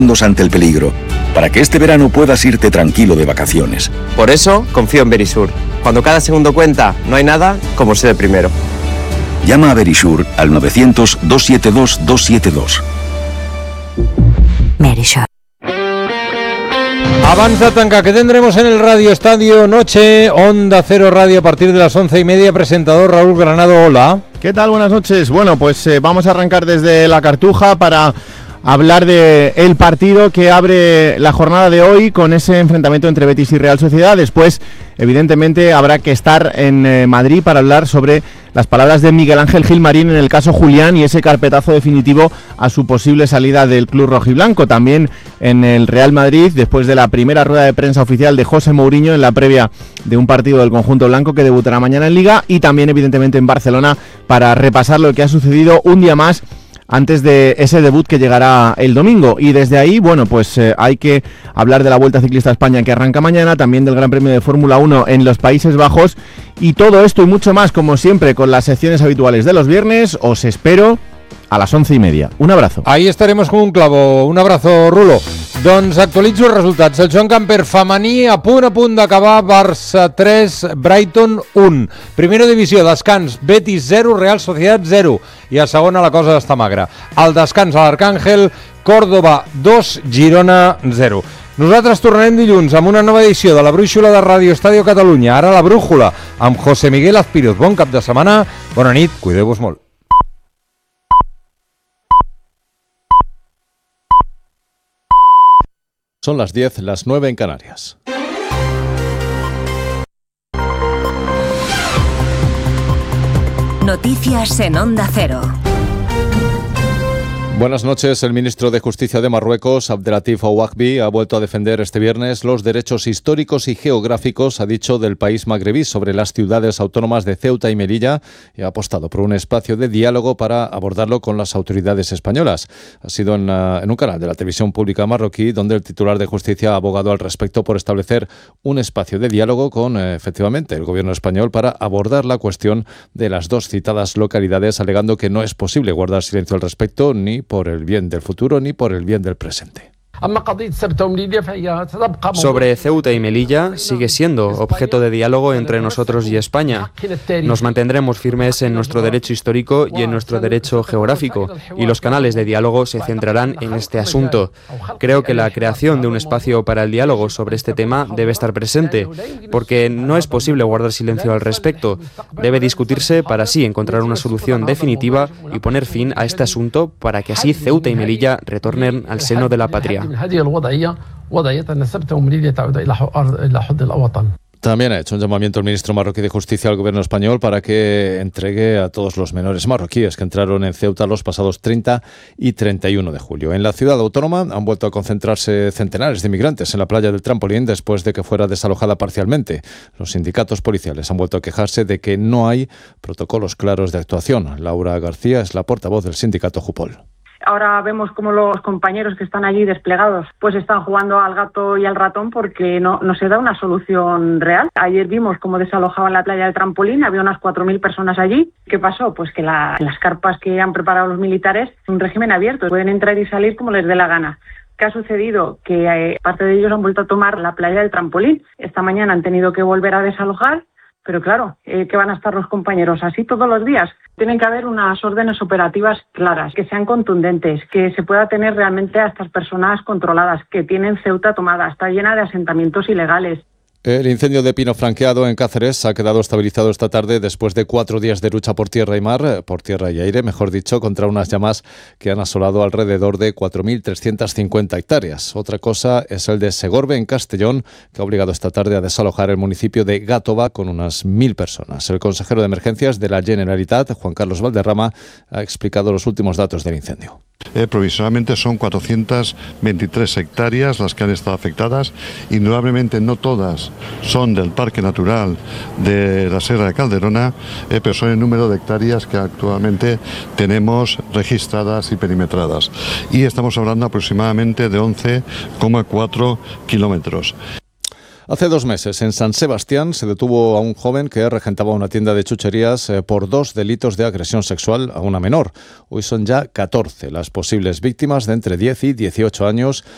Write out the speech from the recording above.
ante el peligro, para que este verano puedas irte tranquilo de vacaciones. Por eso confío en Verisur. Cuando cada segundo cuenta, no hay nada como ser el primero. Llama a Verisur al 900-272-272. Verisur. Abans de tancar, ¿qué tendremos en el Radio Estadio Noche? Onda Cero Radio a partir de las 11:30. Presentador Raúl Granado, hola. ¿Qué tal? Buenas noches. Bueno, pues vamos a arrancar desde la Cartuja para hablar de el partido que abre la jornada de hoy con ese enfrentamiento entre Betis y Real Sociedad. Después, evidentemente, habrá que estar en Madrid para hablar sobre las palabras de Miguel Ángel Gilmarín en el caso Julián y ese carpetazo definitivo a su posible salida del club rojiblanco. También en el Real Madrid, después de la primera rueda de prensa oficial de José Mourinho en la previa de un partido del conjunto blanco que debutará mañana en Liga, y también, evidentemente, en Barcelona para repasar lo que ha sucedido un día más antes de ese debut que llegará el domingo. Y desde ahí, bueno, pues hay que hablar de la Vuelta Ciclista a España que arranca mañana, también del Gran Premio de Fórmula 1 en los Países Bajos, y todo esto y mucho más, como siempre, con las secciones habituales de los viernes. Os espero a las 11:30. Un abrazo. Ahí estaremos con un clavo. Un abrazo, Rulo. Doncs actualitzo els resultats. El Joan Camper femení a punt d'acabar. Barça 3, Brighton 1. Primera divisió, descans, Betis 0, Real Sociedad 0. I a segona la cosa està magra. Al descans a l'Arcàngel, Córdoba 2, Girona 0. Nosaltres tornarem dilluns amb una nova edició de la Brúixola de Ràdio Estadio Catalunya. Ara la Brújula amb José Miguel Azpiroz. Bon cap de setmana, bona nit, cuideu-vos molt. Son las 10, las 9 en Canarias. Noticias en Onda Cero. Buenas noches. El ministro de Justicia de Marruecos, Abdelatif Ouahbi, ha vuelto a defender este viernes los derechos históricos y geográficos, ha dicho, del país magrebí sobre las ciudades autónomas de Ceuta y Melilla, y ha apostado por un espacio de diálogo para abordarlo con las autoridades españolas. Ha sido en un canal de la televisión pública marroquí donde el titular de Justicia ha abogado al respecto por establecer un espacio de diálogo con, efectivamente, el gobierno español para abordar la cuestión de las dos citadas localidades, alegando que no es posible guardar silencio al respecto, ni por el bien del futuro ni por el bien del presente. Sobre Ceuta y Melilla sigue siendo objeto de diálogo entre nosotros y España. Nos mantendremos firmes en nuestro derecho histórico y en nuestro derecho geográfico, y los canales de diálogo se centrarán en este asunto. Creo que la creación de un espacio para el diálogo sobre este tema debe estar presente, porque no es posible guardar silencio al respecto. Debe discutirse para así encontrar una solución definitiva y poner fin a este asunto para que así Ceuta y Melilla retornen al seno de la patria. También ha hecho un llamamiento el ministro marroquí de Justicia al gobierno español para que entregue a todos los menores marroquíes que entraron en Ceuta los pasados 30 y 31 de julio. En la ciudad autónoma han vuelto a concentrarse centenares de inmigrantes en la playa del Trampolín después de que fuera desalojada parcialmente. Los sindicatos policiales han vuelto a quejarse de que no hay protocolos claros de actuación. Laura García es la portavoz del sindicato Jupol. Ahora vemos como los compañeros que están allí desplegados pues están jugando al gato y al ratón porque no se da una solución real. Ayer vimos cómo desalojaban la playa del Trampolín, había unas 4.000 personas allí. ¿Qué pasó? Pues que las carpas que han preparado los militares es un régimen abierto, pueden entrar y salir como les dé la gana. ¿Qué ha sucedido? Que parte de ellos han vuelto a tomar la playa del Trampolín. Esta mañana han tenido que volver a desalojar. Pero claro, ¿qué van a estar los compañeros? ¿Así todos los días? Tienen que haber unas órdenes operativas claras, que sean contundentes, que se pueda tener realmente a estas personas controladas, que tienen Ceuta tomada, está llena de asentamientos ilegales. El incendio de pino franqueado en Cáceres ha quedado estabilizado esta tarde después de 4 días de lucha por tierra y mar, por tierra y aire, mejor dicho, contra unas llamas que han asolado alrededor de 4.350 hectáreas. Otra cosa es el de Segorbe, en Castellón, que ha obligado esta tarde a desalojar el municipio de Gàtova con unas 1.000 personas. El consejero de Emergencias de la Generalitat, Juan Carlos Valderrama, ha explicado los últimos datos del incendio. Provisionalmente son 423 hectáreas las que han estado afectadas. Indudablemente no todas son del Parque Natural de la Sierra de Calderona, pero son el número de hectáreas que actualmente tenemos registradas y perimetradas. Y estamos hablando aproximadamente de 11,4 kilómetros. Hace 2 meses, en San Sebastián, se detuvo a un joven que regentaba una tienda de chucherías por 2 delitos de agresión sexual a una menor. Hoy son ya 14 las posibles víctimas de entre 10 y 18 años